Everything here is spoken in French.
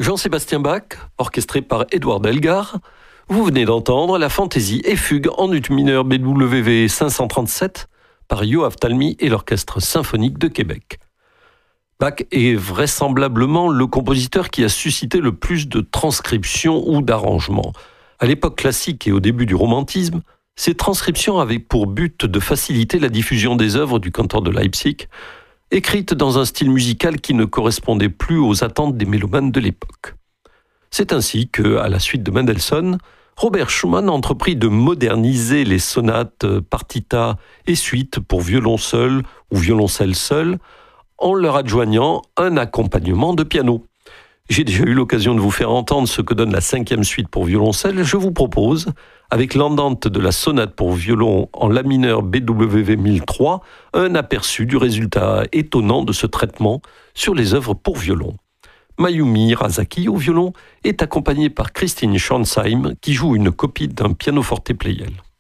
Jean-Sébastien Bach, orchestré par Edward Elgar. Vous venez d'entendre la fantaisie et fugue en ut mineur BWV 537 par Yoav Talmy et l'Orchestre symphonique de Québec. Bach est vraisemblablement le compositeur qui a suscité le plus de transcriptions ou d'arrangements. À l'époque classique et au début du romantisme, ces transcriptions avaient pour but de faciliter la diffusion des œuvres du cantor de Leipzig, écrites dans un style musical qui ne correspondait plus aux attentes des mélomanes de l'époque. C'est ainsi que, à la suite de Mendelssohn, Robert Schumann entreprit de moderniser les sonates, partitas et suites pour violon seul ou violoncelle seul, en leur adjoignant un accompagnement de piano. J'ai déjà eu l'occasion de vous faire entendre ce que donne la 5e suite pour violoncelle. Je vous propose, avec l'andante de la sonate pour violon en la mineur BWV 1003, un aperçu du résultat étonnant de ce traitement sur les œuvres pour violon. Mayumi Razaki au violon est accompagnée par Christine Schonsheim qui joue une copie d'un pianoforte Pleyel.